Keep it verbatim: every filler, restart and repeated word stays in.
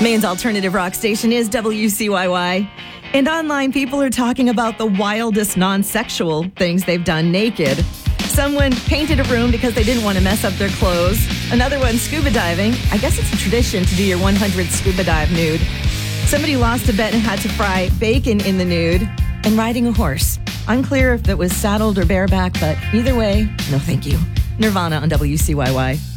Maine's alternative rock station is W C Y Y. And online, people are talking about the wildest non-sexual things they've done naked. Someone painted a room because they didn't want to mess up their clothes. Another one, scuba diving. I guess it's a tradition to do your one hundredth scuba dive nude. Somebody lost a bet and had to fry bacon in the nude. And riding a horse. Unclear if it was saddled or bareback, but either way, no thank you. Nirvana on W C Y Y.